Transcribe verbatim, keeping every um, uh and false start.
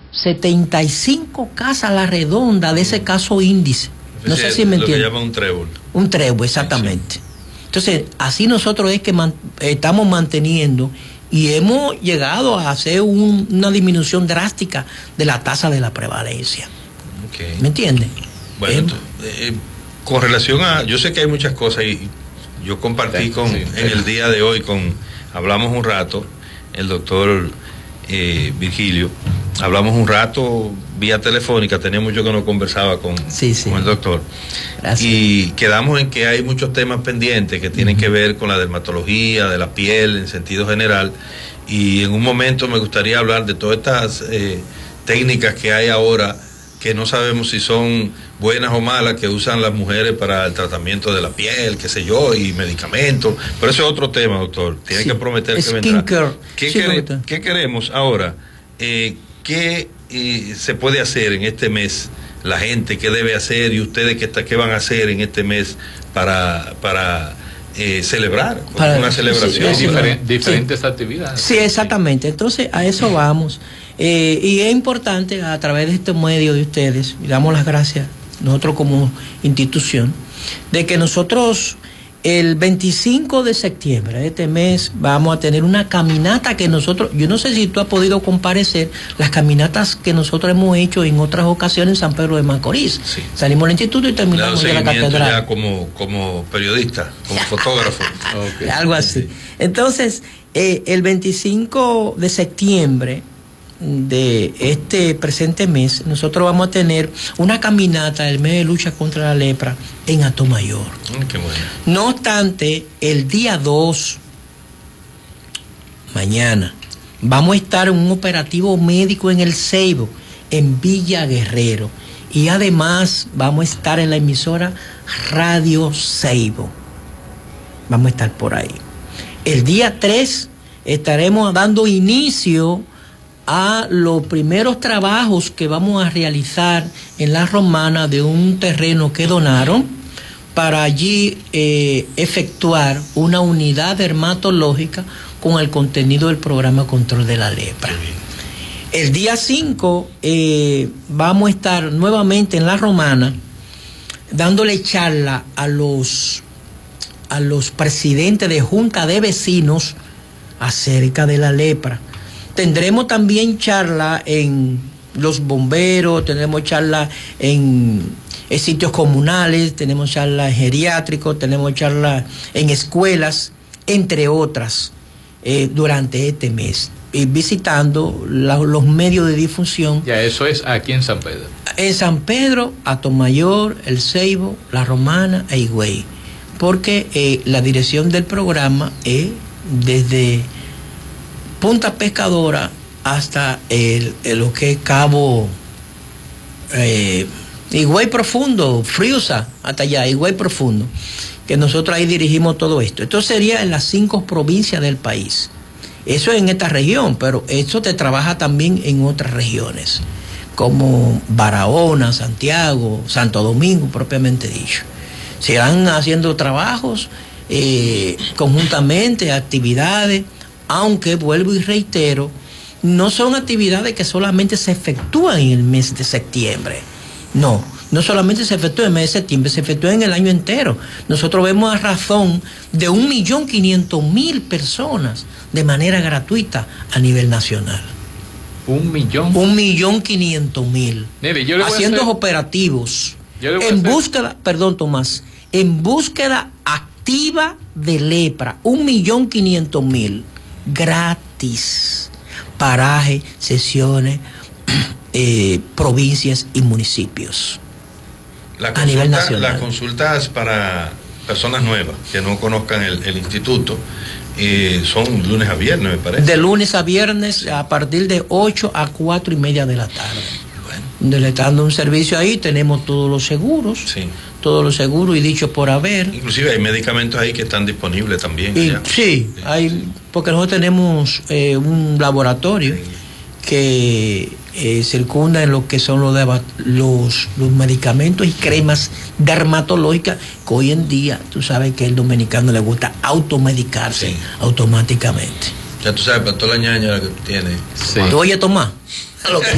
setenta y cinco casas a la redonda de ese caso índice. No sé si me entiende. Lo que llaman un trébol. Un trébol, exactamente. Sí, sí. Entonces, así nosotros es que man, estamos manteniendo y hemos llegado a hacer un, una disminución drástica de la tasa de la prevalencia. Okay. ¿Me entiende? Bueno, eh, entonces, eh, con relación a... Yo sé que hay muchas cosas y yo compartí sí, con sí, en sí. el día de hoy, con hablamos un rato, el doctor eh, Virgilio, hablamos un rato vía telefónica, tenía mucho que no conversaba con, sí, sí. con el doctor. Gracias. Y quedamos en que hay muchos temas pendientes que tienen uh-huh. que ver con la dermatología, de la piel en sentido general, y en un momento me gustaría hablar de todas estas eh, técnicas que hay ahora que no sabemos si son buenas o malas, que usan las mujeres para el tratamiento de la piel, qué sé yo, y medicamentos, pero eso es otro tema, doctor, tiene sí. que prometer que vendrá. ¿Qué, sí, quere, ¿Qué queremos ahora? Eh, ¿Qué eh, se puede hacer en este mes? La gente, ¿qué debe hacer? Y ustedes, ¿qué, qué van a hacer en este mes para, para eh, celebrar? Para, una celebración. Sí, Diferent, diferentes sí. actividades. Sí, exactamente. Entonces, a eso vamos. Eh, y es importante, a través de este medio de ustedes, y damos las gracias, nosotros como institución, de que nosotros el veinticinco de septiembre de este mes vamos a tener una caminata que nosotros, yo no sé si tú has podido comparecer, las caminatas que nosotros hemos hecho en otras ocasiones en San Pedro de Macorís. Sí. Salimos del instituto y terminamos en la catedral. Ya como, como periodista, como fotógrafo. Okay. Algo así. Entonces, eh, el veinticinco de septiembre de este presente mes, nosotros vamos a tener una caminata del mes de lucha contra la lepra en Atomayor. Mm, qué bueno. No obstante, el día dos, mañana, vamos a estar en un operativo médico en el Ceibo, en Villa Guerrero, y además vamos a estar en la emisora Radio Ceibo. Vamos a estar por ahí. El día tres estaremos dando inicio a los primeros trabajos que vamos a realizar en la Romana de un terreno que donaron para allí eh, efectuar una unidad dermatológica con el contenido del programa Control de la Lepra. El día cinco eh, vamos a estar nuevamente en la Romana dándole charla a los, a los presidentes de junta de vecinos acerca de la lepra. Tendremos también charla en los bomberos, tendremos charla en, en sitios comunales, tenemos charla en geriátricos, tenemos charla en escuelas, entre otras, eh, durante este mes, y visitando la, los medios de difusión. Ya, eso es aquí en San Pedro. En San Pedro, Atomayor, El Ceibo, La Romana e Higüey, porque eh, la dirección del programa es desde Punta Pescadora hasta el, el, lo que es Cabo eh, Higüey Profundo, Friusa, hasta allá, Higüey Profundo, que nosotros ahí dirigimos todo esto. Esto sería en las cinco provincias del país. Eso es en esta región, pero eso te trabaja también en otras regiones, como Barahona, Santiago, Santo Domingo, propiamente dicho. Se van haciendo trabajos eh, conjuntamente, actividades, aunque vuelvo y reitero, no son actividades que solamente se efectúan en el mes de septiembre. No, no solamente se efectúa en el mes de septiembre, se efectúa en el año entero. Nosotros vemos a razón de un millón quinientos mil personas de manera gratuita a nivel nacional. Un millón. Un millón quinientos mil. Haciendo hacer... operativos. En búsqueda, perdón Tomás, en búsqueda activa de lepra. Un millón quinientos mil. Gratis. Paraje, sesiones, eh, provincias y municipios. La consulta, a nivel nacional. Las consultas para personas nuevas que no conozcan el, el instituto eh, son lunes a viernes, me parece. De lunes a viernes, sí. A partir de ocho a cuatro y media de la tarde. Bueno. Le está dando un servicio ahí, tenemos todos los seguros. Sí. Todos los seguros y dicho por haber. Inclusive hay medicamentos ahí que están disponibles también. Y, sí, sí, hay, porque nosotros tenemos eh, un laboratorio sí. que eh, circunda en lo que son los, los, los medicamentos y cremas dermatológicas, que hoy en día tú sabes que al dominicano le gusta automedicarse sí. automáticamente. Ya tú sabes, para toda la ñaña que tiene. Sí. ¿Tú oyes, Tomás?